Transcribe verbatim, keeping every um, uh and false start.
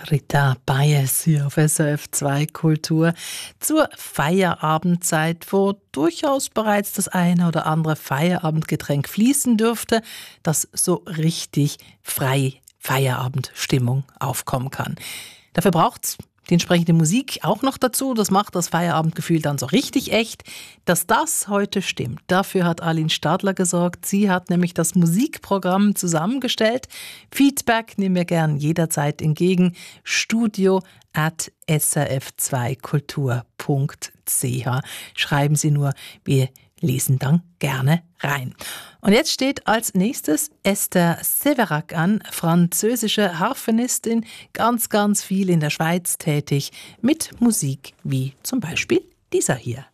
Rita Bayes hier auf S R F zwei Kultur zur Feierabendzeit, wo durchaus bereits das eine oder andere Feierabendgetränk fließen dürfte, dass so richtig frei Feierabendstimmung aufkommen kann. Dafür braucht's die entsprechende Musik auch noch dazu. Das macht das Feierabendgefühl dann so richtig echt. Dass das heute stimmt, dafür hat Aline Stadler gesorgt. Sie hat nämlich das Musikprogramm zusammengestellt. Feedback nehmen wir gern jederzeit entgegen. studio at s r f zwei kultur punkt c h. Schreiben Sie nur, wir lesen dann gerne rein. Und jetzt steht als nächstes Esther Severac an, französische Harfenistin, ganz, ganz viel in der Schweiz tätig, mit Musik wie zum Beispiel dieser hier.